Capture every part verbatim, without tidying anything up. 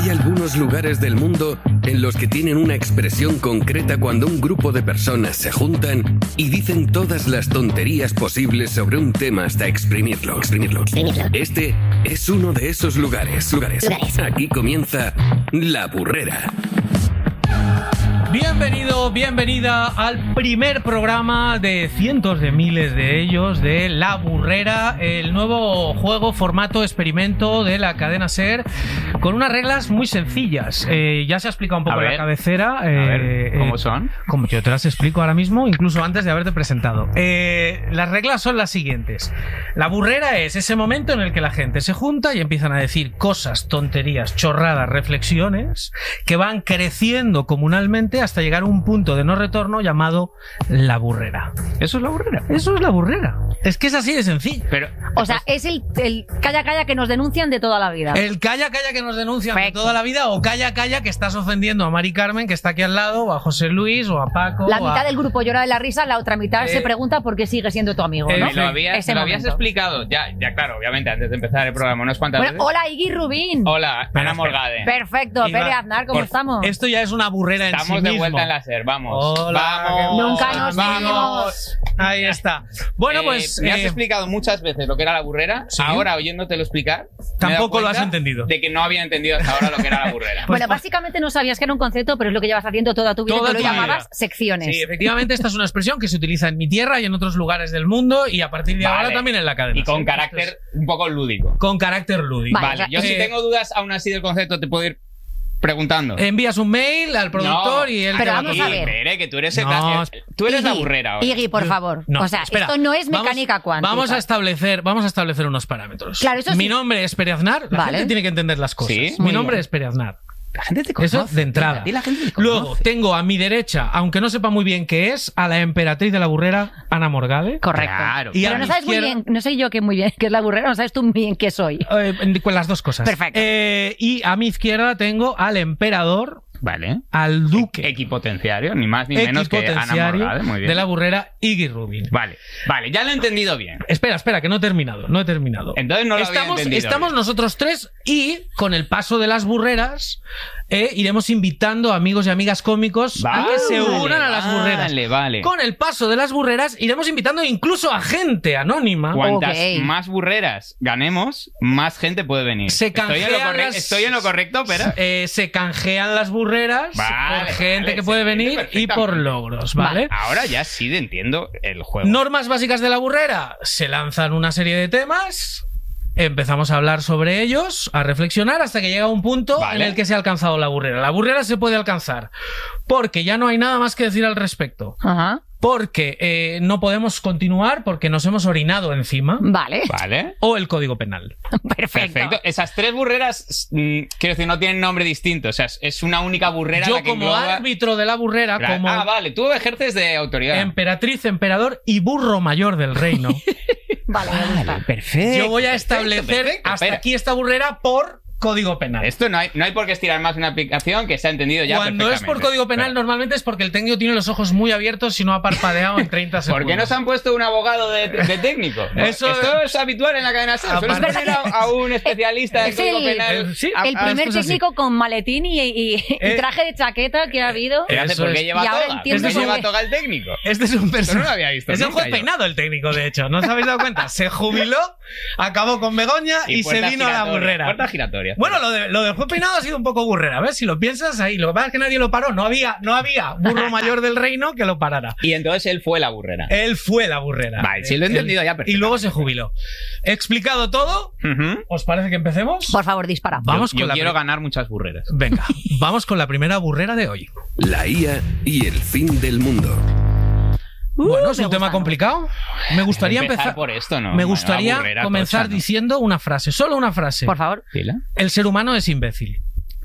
Hay algunos lugares del mundo en los que tienen una expresión concreta cuando un grupo de personas se juntan y dicen todas las tonterías posibles sobre un tema hasta exprimirlo. Exprimirlo. exprimirlo. Este es uno de esos lugares. lugares. lugares. Aquí comienza La Burrera. Bienvenido, bienvenida al primer programa de cientos de miles de ellos de La Burrera, el nuevo juego, formato, experimento de la cadena SER, con unas reglas muy sencillas. Eh, ya se ha explicado un poco en la cabecera. Eh, a ver, ¿cómo eh, son? Como yo te las explico ahora mismo, incluso antes de haberte presentado. Eh, las reglas son las siguientes. La burrera es ese momento en el que la gente se junta y empiezan a decir cosas, tonterías, chorradas, reflexiones, que van creciendo comunalmente hasta llegar a un punto de no retorno llamado la burrera. ¿Eso es la burrera? Eso es la burrera. Es que es así de sencillo. Pero, o sea, es el, el calla calla que nos denuncian de toda la vida. El calla calla que nos denuncian Perfecto. de toda la vida, o calla calla que estás ofendiendo a Mari Carmen, que está aquí al lado, o a José Luis, o a Paco. La o mitad a... del grupo llora de la risa, la otra mitad Eh, se pregunta por qué sigue siendo tu amigo, eh, ¿no? me lo, había, Ese me lo habías momento. explicado. Ya, ya, claro, obviamente, antes de empezar el programa, unas cuantas Bueno, veces. hola, Iggy Rubín. Hola, Espera, Ana espera. Morgade. Perfecto, Iba- Pere Aznar, ¿cómo por- estamos? Esto ya es una burrera en Estamos sí de mismo. vuelta en la SER, vamos. Hola, vamos. Nunca nos vamos. Ahí está. Bueno, Eh, pues me has eh, explicado muchas veces lo que era la burrera. Sí. Ahora, oyéndotelo explicar, me he dado Tampoco lo has cuenta entendido. De que no había entendido hasta ahora lo que era la burrera. pues- bueno, básicamente no sabías que era un concepto, pero es lo que llevas haciendo toda tu vida, Toda que lo tu vida. llamabas secciones. Sí, efectivamente, esta es una expresión que se utiliza en mi tierra y en otros lugares del mundo y a partir de Vale. ahora también en la cadena. Y con ¿sí? carácter Entonces, un poco lúdico. con carácter lúdico. Vale, Vale, o sea, yo si eh, tengo dudas aún así del concepto te puedo ir preguntando. Envías un mail al productor No. y él Pero te va vamos a a ver. Espere, que tú eres, el- No, el- tú eres la Iggy, burrera ahora. Iggy, por favor. No, o sea, espera, esto no es vamos- mecánica cuántica. Vamos a establecer, vamos a establecer unos parámetros. Claro, eso sí. Mi nombre es Pere Aznar. La Vale. gente tiene que entender las cosas. Sí. Mi Muy nombre bien. es Pere Aznar. La gente te conoce. Eso de entrada. A ti la gente te conoce. Luego tengo a mi derecha, aunque no sepa muy bien qué es, a la emperatriz de la burrera, Ana Morgade. Correcto. Claro. Y a Pero no mi sabes muy izquierda- bien, no sé yo qué muy bien qué es la burrera, no sabes tú muy bien qué soy. Eh, con las dos cosas. Perfecto. Eh, y a mi izquierda tengo al emperador, Vale. al duque, Equipotenciario, ni más ni menos que Ana equipotenciario Morgade. Muy bien. de la burrera, Iggy Rubin. Vale, vale, ya lo he entendido bien. Espera, espera, que no he terminado, no he terminado. Entonces no lo había estamos, entendido Estamos bien. nosotros tres y con el paso de las burreras eh, iremos invitando a amigos y amigas cómicos a que se Vale, unan a las burreras. Vale, vale. Con el paso de las burreras iremos invitando incluso a gente anónima. Cuantas Ok. más burreras ganemos, más gente puede venir. Se estoy, en lo canjean corre- las- estoy en lo correcto, pero... Eh, se canjean las burreras Vale, por gente vale, que puede se entiende venir y por perfectamente. logros, ¿vale? Ahora ya sí entiendo el juego. Normas básicas de la burrera. Se lanzan una serie de temas. Empezamos a hablar sobre ellos, a reflexionar hasta que llega un punto Vale. en el que se ha alcanzado la burrera. La burrera se puede alcanzar porque ya no hay nada más que decir al respecto. Ajá. Porque eh, no podemos continuar porque nos hemos orinado encima. Vale. Vale. O el código penal. Perfecto. Perfecto. Esas tres burreras, mm, quiero decir, no tienen nombre distinto. O sea, es- es una única burrera Yo la que como engloba... árbitro de la burrera, Claro. como Ah, vale, tú ejerces de autoridad. emperatriz, emperador y burro mayor del reino, Vale, me gusta. perfecto. yo voy a establecer perfecto. hasta Espera. aquí esta burrera por código penal. Esto no hay, no hay por qué estirar más una aplicación que se ha entendido ya Cuando es por perfectamente. código penal, Pero, normalmente es porque el técnico tiene los ojos muy abiertos y no ha parpadeado en treinta segundos. ¿por qué nos han puesto un abogado de, de técnico? Eso- Esto es habitual en la cadena SER. Suelen Aparte- poner a, a un especialista de Es código el- penal. el- sí, a- Ah, El es primer que es así. técnico con maletín y, y- y Eh, traje de chaqueta que ha habido. ¿Qué hace? Eso ¿Por qué es. lleva Y ahora toga? entiendo ¿Por qué por lleva qué. toga el técnico? Este es un personaje. no lo había visto Es el nunca juez yo. peinado el técnico, de hecho. ¿No os habéis dado cuenta? Se jubiló, acabó con Begoña y, se puerta vino a la giratoria, burrera. Puerta giratoria. Bueno, lo, de, lo del juez peinado ha sido un poco burrera. A ver, si lo piensas ahí. Lo que pasa es que nadie lo paró. No había, no había burro mayor del reino que lo parara. Y entonces él fue la burrera. Él fue la burrera. Vale, sí, lo he Él- entendido ya Y perfectamente. luego se jubiló. He explicado todo. Ujú. ¿Os parece que empecemos? Por favor, dispara. Vamos yo con yo la quiero pri- ganar muchas burreras. Venga, vamos con la primera burrera de hoy. La I A y el fin del mundo. Uh, Bueno, es me un tema gusta, complicado. Me gustaría Empezar empezar. por esto, ¿no? Me Una gustaría burrera comenzar tocha, ¿no? diciendo una frase, solo una frase. Por favor. ¿Pila? El ser humano es imbécil.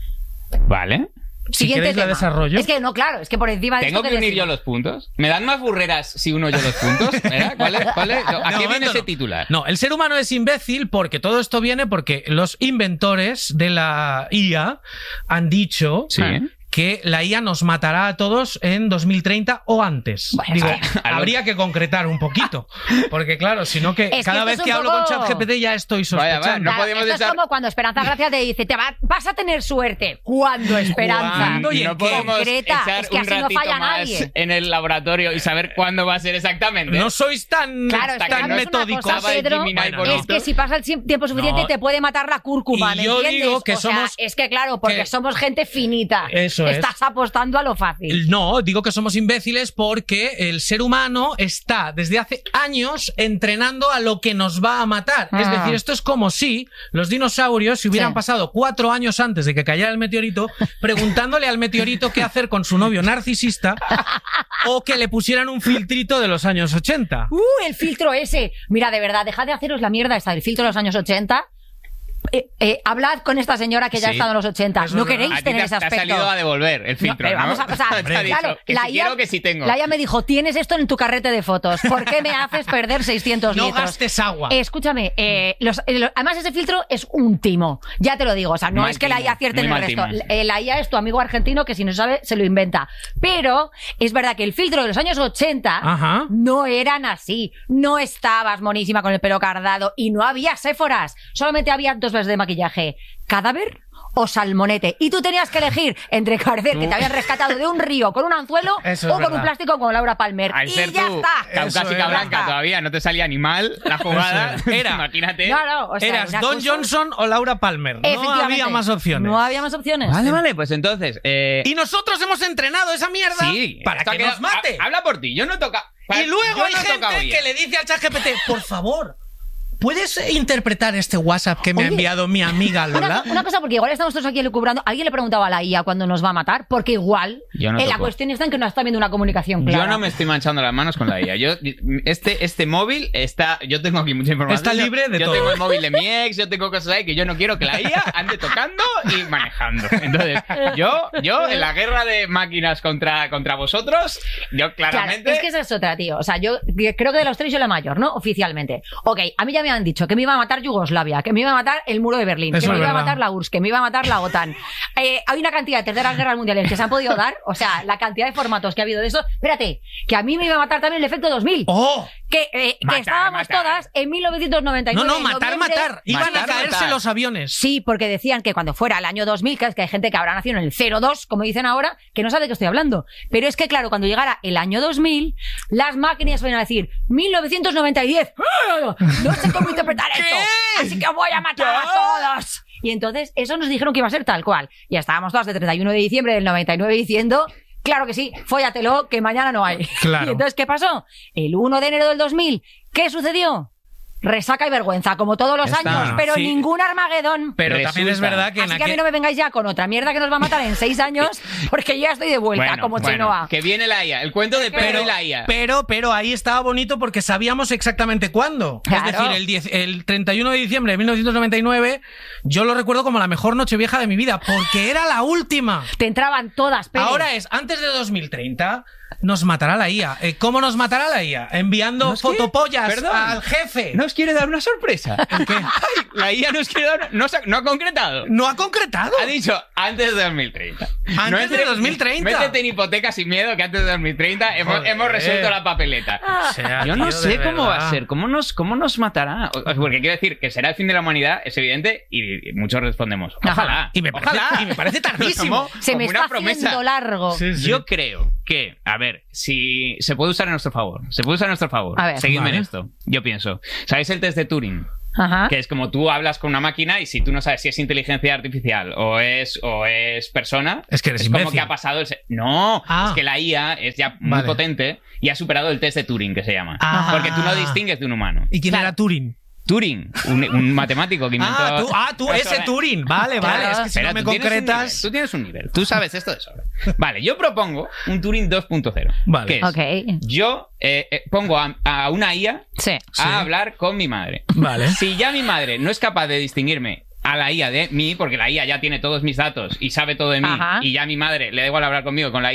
Vale. Si Siguiente queréis la tema. desarrollo. Es que no, claro, es que por encima de ¿Tengo esto que unir decimos. yo los puntos? ¿Me dan más burreras si uno yo los puntos? ¿Verdad? ¿Cuál es? ¿Cuál es? ¿A De qué viene momento ese no. titular? No, el ser humano es imbécil porque todo esto viene porque los inventores de la I A han dicho Sí. que la I A nos matará a todos en dos mil treinta o antes. Bueno, Digo, sí. habría que concretar un poquito, porque claro, si no que Es cada que vez esto que es un hablo con poco- ChatGPT ya estoy Vaya, sospechando. vaya, no Claro, podemos esto echar- es como cuando Esperanza Gracia te dice, te va- vas a tener suerte. ¿Cuándo, Esperanza? ¿Cuándo? ¿Y no en qué? podemos Concreta, echar es que un así no ratito falla más nadie. en el laboratorio y saber cuándo va a ser exactamente. No sois tan, Claro, es que tan ¿sabes una metódicos. cosa, Estaba de Pedro? Gemini Bueno, bonito. Es que si pasa el si- tiempo suficiente No. te puede matar la cúrcuma, Y ¿me yo entiendes? digo que O sea, somos- es que claro, porque que- somos gente finita. Eso es. Estás apostando a lo fácil. No, digo que somos imbéciles porque el ser humano está desde hace años entrenando a lo que nos va a matar. Es Ah. decir, esto es como si los dinosaurios, si hubieran Sí. pasado cuatro años antes de que cayera el meteorito, preguntándole al meteorito qué hacer con su novio narcisista o que le pusieran un filtrito de los años ochenta. Uh, el filtro ese. Mira, de verdad, dejad de haceros la mierda esa del filtro de los años ochenta. Eh, eh, hablad con esta señora que ya Sí. ha estado en los ochenta. Eso No es verdad. queréis A ti tener te, ese te ha aspecto. salido a devolver el No, filtro, pero ¿no? vamos a pasar. Te ha dicho Claro, que la si I A, quiero, que si tengo. La I A me dijo, tienes esto en tu carrete de fotos. ¿Por qué me haces perder seiscientos No litros? gastes agua. Eh, escúchame, eh, los- eh, lo- además ese filtro es un timo. Ya te lo digo. O sea, no Mal es que la timo, I A acierte en muy el mal resto. timo. Eh, la I A es tu amigo argentino que si no sabe, se lo inventa. Pero es verdad que el filtro de los años ochenta Ajá. no eran así. No estabas monísima con el pelo cardado y no había séforas. Solamente había dos veces de maquillaje. ¿Cadáver o salmonete? Y tú tenías que elegir entre parecer que te habían rescatado de un río con un anzuelo Eso o es con un verdad. plástico con Laura Palmer. Al y ser ya tú está. Eso caucásica es. blanca Ya está. todavía, no te salía ni mal la jugada. Eso es. Era. Imagínate. No, no, o sea, Eras una Don cosa- Johnson o Laura Palmer. No Efectivamente. había más opciones. No había más opciones. Vale, vale, pues entonces... Eh, Y nosotros hemos entrenado esa mierda sí, para esto ha que quedado- nos mate. ha- Habla por ti, yo no toca... Y luego yo hay no he tocado gente ya. que le dice al ChatGPT, por favor, ¿puedes interpretar este WhatsApp que me ha Oye, enviado mi amiga Lola? Una, una cosa, porque igual estamos todos aquí lucubrando. ¿Alguien le preguntaba a la I A cuándo nos va a matar? Porque igual Yo no eh, la toco. cuestión está en que no está viendo una comunicación clara. Yo no me estoy manchando las manos con la I A. Yo, este, este móvil está... Yo tengo aquí mucha información. Está libre de yo todo. Yo tengo el móvil de mi ex, yo tengo cosas ahí que yo no quiero que la I A ande tocando y manejando. Entonces, yo, yo en la guerra de máquinas contra, contra vosotros, yo Claro, claramente... es que esa es otra, tío. O sea, yo creo que de los tres yo la mayor, ¿no? Oficialmente. Ok, a mí ya me han dicho que me iba a matar Yugoslavia, que me iba a matar el muro de Berlín, Eso que me es iba a verdad. matar la U R S S, que me iba a matar la OTAN. Eh, hay una cantidad de terceras guerras mundiales que se han podido dar, o sea, la cantidad de formatos que ha habido de eso. Espérate, que a mí me iba a matar también el efecto dos mil. ¡Oh! Que, eh, que Matar, estábamos matar. todas en mil novecientos noventa y No, nueve. no, en matar, noviembre. matar. Iban a Matar, caerse matar. los aviones. Sí, porque decían que cuando fuera el año dos mil, que es que hay gente que habrá nacido en el cero dos, como dicen ahora, que no sabe de qué estoy hablando. Pero es que, claro, cuando llegara el año dos mil, las máquinas van a decir mil novecientos noventa y diez. ¡Ah! No sé cómo interpretar esto. Así que voy a matar a todos. Y entonces, eso nos dijeron que iba a ser tal cual. Ya estábamos todas de treinta y uno de diciembre del noventa y nueve diciendo... Claro que sí, fóllatelo, que mañana no hay. Claro. Y entonces, ¿qué pasó? El uno de enero del dos mil, ¿qué sucedió? Resaca y vergüenza, como todos los Está, años, pero sí. ningún Armagedón. Pero Resulta. también es verdad que en Así que a mí aquel... no me vengáis ya con otra mierda que nos va a matar en seis años, porque yo ya estoy de vuelta, Bueno, como bueno, Chenoa. que viene la I A. El cuento de Pedro Pero, y la I A. pero, pero ahí estaba bonito porque sabíamos exactamente cuándo. Claro. Es decir, el, diez el treinta y uno de diciembre de mil novecientos noventa y nueve, yo lo recuerdo como la mejor Nochevieja de mi vida, porque era la última. Te entraban todas, pero Ahora es, antes de dos mil treinta, nos matará la I A. Eh, ¿Cómo nos matará la I A? Enviando ¿Nos quiere? fotopollas Perdón. al jefe. ¿Nos quiere dar una sorpresa? ¿Qué? Ay, la I A nos quiere dar... No, se- no ha concretado. No ha concretado. Ha dicho antes de dos mil treinta. Antes de dos mil treinta. Métete en hipoteca sin miedo que antes de dos mil treinta hemos, Joder. hemos resuelto la papeleta. O sea, Yo no tío, sé de cómo va a verdad. ser, cómo nos, cómo nos matará. O- Porque quiero decir que será el fin de la humanidad, es evidente, y muchos respondemos. Ojalá. Y me parece- ojalá. y me parece tardísimo. Como- se me como una está promesa. haciendo largo. Sí, sí. Yo creo que, a ver, si se puede usar a nuestro favor, se puede usar a nuestro favor. A ver. Seguidme Vale. en esto. Yo pienso. ¿Sabéis el test de Turing? Ajá. Que es como tú hablas con una máquina y si tú no sabes si es inteligencia artificial o es, o es persona, Es que eres como imbécil. que ha pasado el... se- No, Ah. es que la I A es ya muy Vale. potente y ha superado el test de Turing, que se llama. Ah. Porque tú no distingues de un humano. ¿Y quién Claro. era Turing? Turing, un, un matemático que inventó... Ah, tú, ah, tú Eso, ese eh. Turing. Vale, vale. Claro. Es que si Espera, no me tú tienes un concretas... nivel, tú tienes un nivel, tú sabes esto de sobra. Vale, yo propongo un Turing dos punto cero. Vale. Que es, Ok. yo eh, eh, pongo a, a una I A Sí. Sí. a hablar con mi madre. Vale. Si ya mi madre no es capaz de distinguirme a la I A de mí, porque la I A ya tiene todos mis datos y sabe todo de mí, Ajá. y ya mi madre le da igual hablar conmigo con la I A,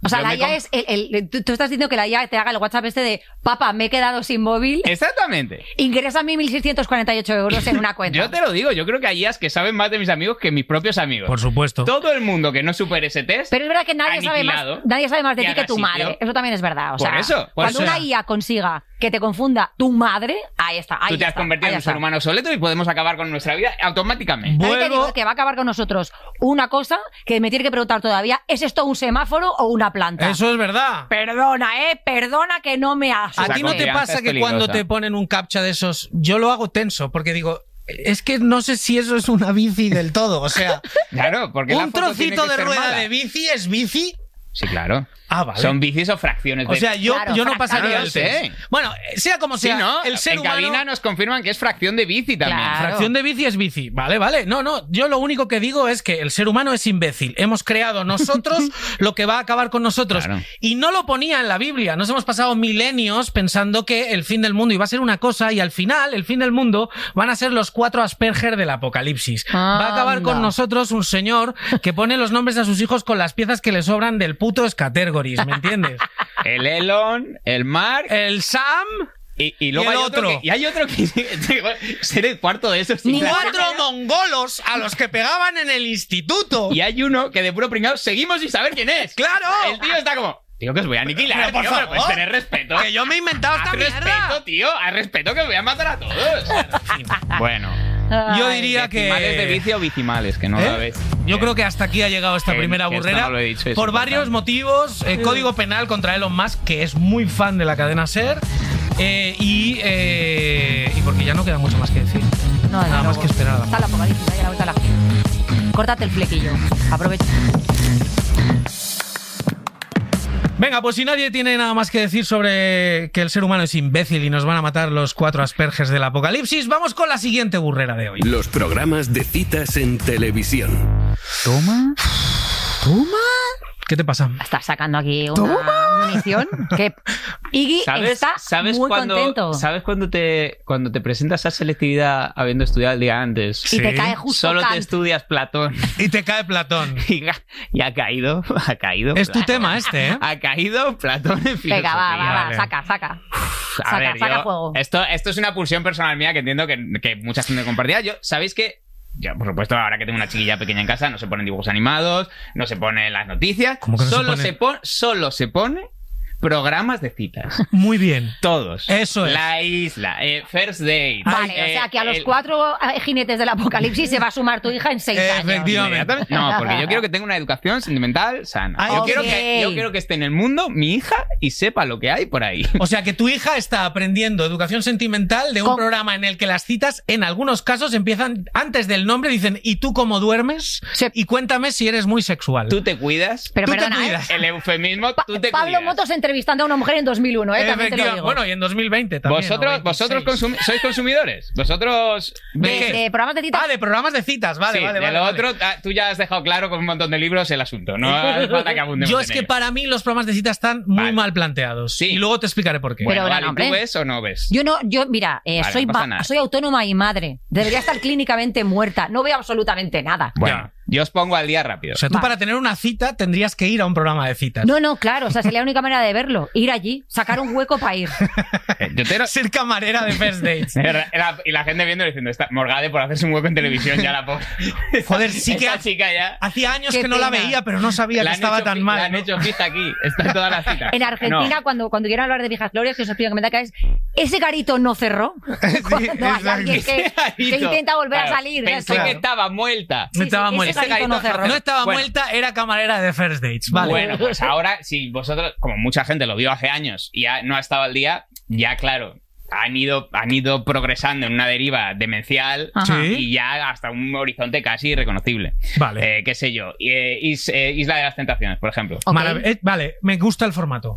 O sea, Yo la me I A com- es el, el- tú, tú estás diciendo que la I A te haga el WhatsApp este de papá, me he quedado sin móvil, Exactamente. ingresa mil seiscientos cuarenta y ocho euros en una cuenta. Yo te lo digo, yo creo que hay I As que saben más de mis amigos que mis propios amigos. Por supuesto. Todo el mundo que no supere ese test. Pero es verdad que nadie sabe más, aniquilado, nadie sabe más de que ti que haga tu sitio. madre. Eso también es verdad. O Por sea, eso, por cuando eso. una I A consiga que te confunda tu madre, ahí está. Ahí Tú te ya has está, convertido ahí en ya un ser está. humano obsoleto y podemos acabar con nuestra vida automáticamente. También te Vuelvo- digo que va a acabar con nosotros una cosa que me tiene que preguntar todavía, ¿es esto un semáforo o una planta? Eso es verdad. Perdona, eh, perdona que no me asuste. ¿A ti no te confianza pasa es que peligrosa. cuando te ponen un captcha de esos, yo lo hago tenso, porque digo, es que no sé si eso es una bici del todo, o sea, Claro, porque la un foto tiene trocito que de ser rueda mala. de bici es bici. Sí, claro. Ah, vale. Son bicis o fracciones de... O sea, yo, Claro, yo no fractal. pasaría No lo el test. sé. Bueno, sea como Sí, sea, ¿no? el ser en humano... cabina nos confirman que es fracción de bici también. Claro. Fracción de bici es bici. Vale, vale. No, no. Yo lo único que digo es que el ser humano es imbécil. Hemos creado nosotros lo que va a acabar con nosotros. Claro. Y no lo ponía en la Biblia. Nos hemos pasado milenios pensando que el fin del mundo iba a ser una cosa y al final el fin del mundo van a ser los cuatro Asperger del apocalipsis. Va a acabar con Anda. nosotros un señor que pone los nombres a sus hijos con las piezas que le sobran del puto Scattergories, ¿me entiendes? El Elon, el Mark... El Sam... Y, y luego y el hay otro. otro. que- y hay otro que. Ser el cuarto de esos. Ni claro. Cuatro mongolos a los que pegaban en el instituto. Y hay uno que de puro pringado seguimos sin saber quién es. ¡Claro! El tío está como. Tío, que os voy a aniquilar. Pero, por tío, pero favor. puedes tener respeto. Que yo me he inventado esta Haz mierda. respeto, tío. Haz respeto que os voy a matar a todos. bueno. Yo Ay. diría que... Decimales de vicio o vicimales, que no ¿Eh? lo ves. Yo creo que hasta aquí ha llegado esta Que- primera que esto burrera no lo he dicho, es por importante. varios motivos. Eh, código penal contra Elon Musk, que es muy fan de la cadena SER, eh, y, eh, y porque ya no queda mucho más que decir. No, desde Nada más luego. que esperar. Está la apocalipsis, ahí a la vuelta de la esquina. Córtate el flequillo. Aprovecha. Venga, pues si nadie tiene nada más que decir sobre que el ser humano es imbécil y nos van a matar los cuatro Asperges del apocalipsis, vamos con la siguiente burrera de hoy. Los programas de citas en televisión. Toma. ¿Toma? ¿Qué te pasa? Estás sacando aquí una munición que Iggy ¿Sabes, está sabes muy cuando, contento. ¿Sabes cuando te, cuando te presentas a selectividad habiendo estudiado el día antes? Y te Sí. cae justo Solo te Kant. estudias Platón. Y te cae Platón. Y, ga- y ha caído, ha caído. Es tu Platón. tema este, ¿eh? Ha caído Platón en filosofía. Venga, va, va, va, vale. saca, saca. A saca, ver, saca yo- juego. Esto, esto es una pulsión personal mía que entiendo que, que mucha gente compartirá. Yo, ¿sabéis que yo, por supuesto, ahora que tengo una chiquilla pequeña en casa, no se ponen dibujos animados, no se ponen las noticias. ¿Cómo que no se solo pone? se pone? Solo se pone programas de citas. Muy bien. Todos. Eso es. La isla, eh, First Date. Vale, eh, o sea que a los el- cuatro eh, jinetes del apocalipsis se va a sumar tu hija en seis años. Efectivamente. Inmediatamente. No, porque yo quiero que tenga una educación sentimental sana. Ah, yo, ok. quiero que, yo quiero que esté en el mundo mi hija y sepa lo que hay por ahí. O sea que tu hija está aprendiendo educación sentimental de un Con- programa en el que las citas, en algunos casos, empiezan antes del nombre, dicen, ¿y tú cómo duermes? Sí. Y cuéntame si eres muy sexual. Tú te cuidas. Pero Tú te perdona, ¿eh? cuidas. El eufemismo, Pa- tú te Pablo cuidas. Motos entrevistando a una mujer en dos mil uno, ¿eh? También te lo Efectivamente. digo. Bueno, y en dos mil veinte también. Vosotros, ¿no? vosotros veintiséis. consumi- sois consumidores. Vosotros. ¿De veis- qué? de programas de citas. Ah, de programas de citas, vale, sí, vale, de vale. lo vale. otro, ah, tú ya has dejado claro con un montón de libros el asunto. No hace falta que abundemos Yo en es que ello. para mí los programas de citas están muy Vale. mal planteados. Sí. Y luego te explicaré por qué. Bueno, Pero, vale, no, ¿tú hombre. ves o no ves? Yo no, yo, mira, eh, Vale, soy, no pasa ma- nada. soy autónoma y madre. Debería estar clínicamente muerta. No veo absolutamente nada. Bueno, yo os pongo al día rápido. O sea, tú Vale. para tener una cita tendrías que ir a un programa de citas. No, no, claro. O sea, sería la única manera de verlo. Ir allí, sacar un hueco para ir. Eh, yo te lo- Ser camarera de First Dates. Era- era- y la gente viendo diciendo, está Morgade por hacerse un hueco en televisión ya la pobre. Joder, sí Esta que ha- chica ya. Hacía años Qué que no la pena. veía, pero no sabía La que han estaba hecho tan fi- mal. La han ¿no? hecho fija aquí. Está en todas las citas. En Argentina, No. cuando, cuando quieran hablar de viejas glorias, que os explico que me da que es ese garito no cerró. Cuando hay exacto. alguien que, que intenta volver Claro, a salir. de Pensé eso. que estaba muerta. No estaba ese muerta. garito no cerró. No estaba Bueno. muerta, era camarera de First Dates. Vale. Bueno, pues ahora, si vosotros, como mucha gente lo vio hace años y ya no ha estado al día, ya claro, han ido, han ido progresando en una deriva demencial Ajá. Sí. y ya hasta un horizonte casi irreconocible. Vale. Eh, qué sé yo. Eh, Is- eh, Isla de las Tentaciones, por ejemplo. Ok. Marav- eh, vale, me gusta el formato.